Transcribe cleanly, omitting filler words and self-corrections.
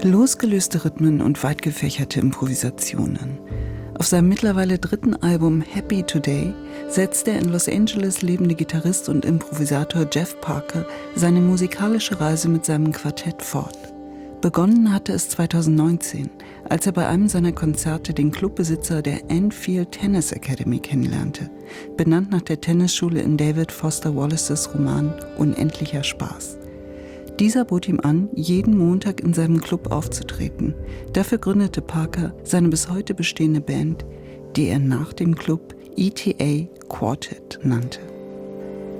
Losgelöste Rhythmen und weit gefächerte Improvisationen. Auf seinem mittlerweile 3. Album Happy Today setzt der in Los Angeles lebende Gitarrist und Improvisator Jeff Parker seine musikalische Reise mit seinem Quartett fort. Begonnen hatte es 2019, als er bei einem seiner Konzerte den Clubbesitzer der Anfield Tennis Academy kennenlernte, benannt nach der Tennisschule in David Foster Wallaces Roman Unendlicher Spaß. Dieser bot ihm an, jeden Montag in seinem Club aufzutreten. Dafür gründete Parker seine bis heute bestehende Band, die er nach dem Club ETA Quartet nannte.